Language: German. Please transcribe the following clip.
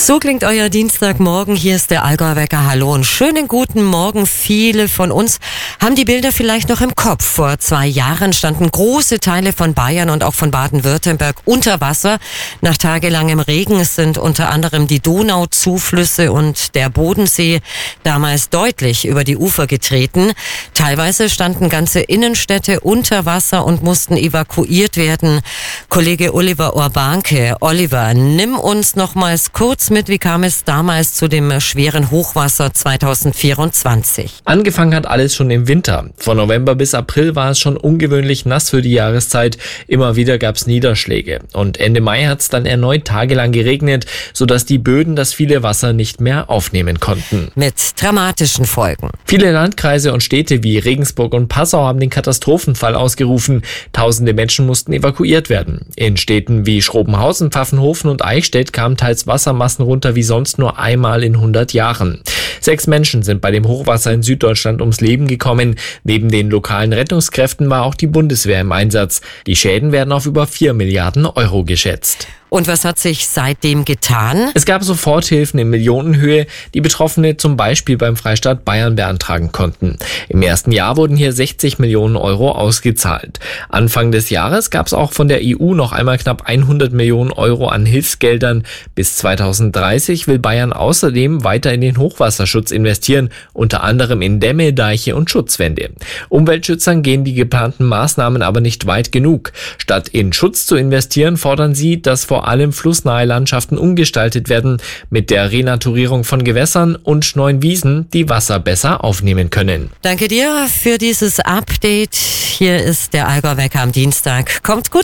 So klingt euer Dienstagmorgen. Hier ist der Allgäu-Wecker. Hallo und schönen guten Morgen. Viele von uns haben die Bilder vielleicht noch im Kopf. Vor 2 Jahren standen große Teile von Bayern und auch von Baden-Württemberg unter Wasser. Nach tagelangem Regen sind unter anderem die Donauzuflüsse und der Bodensee damals deutlich über die Ufer getreten. Teilweise standen ganze Innenstädte unter Wasser und mussten evakuiert werden. Kollege Oliver Urbanke. Oliver, nimm uns nochmals kurz mit, wie kam es damals zu dem schweren Hochwasser 2024? Angefangen hat alles schon im Winter. Von November bis April war es schon ungewöhnlich nass für die Jahreszeit. Immer wieder gab es Niederschläge. Und Ende Mai hat es dann erneut tagelang geregnet, sodass die Böden das viele Wasser nicht mehr aufnehmen konnten. Mit dramatischen Folgen. Viele Landkreise und Städte wie Regensburg und Passau haben den Katastrophenfall ausgerufen. Tausende Menschen mussten evakuiert werden. In Städten wie Schrobenhausen, Pfaffenhofen und Eichstätt kamen teils Wassermassen runter wie sonst nur einmal in 100 Jahren. 6 Menschen sind bei dem Hochwasser in Süddeutschland ums Leben gekommen. Neben den lokalen Rettungskräften war auch die Bundeswehr im Einsatz. Die Schäden werden auf über 4 Milliarden Euro geschätzt. Und was hat sich seitdem getan? Es gab Soforthilfen in Millionenhöhe, die Betroffene zum Beispiel beim Freistaat Bayern beantragen konnten. Im ersten Jahr wurden hier 60 Millionen Euro ausgezahlt. Anfang des Jahres gab es auch von der EU noch einmal knapp 100 Millionen Euro an Hilfsgeldern. Bis 2030 will Bayern außerdem weiter in den Hochwasserschutz investieren, unter anderem in Dämme, Deiche und Schutzwände. Umweltschützern gehen die geplanten Maßnahmen aber nicht weit genug. Statt in Schutz zu investieren, fordern sie, dass vor allem flussnahe Landschaften umgestaltet werden, mit der Renaturierung von Gewässern und neuen Wiesen, die Wasser besser aufnehmen können. Danke dir für dieses Update. Hier ist der Allgäu-Wecker am Dienstag. Kommt gut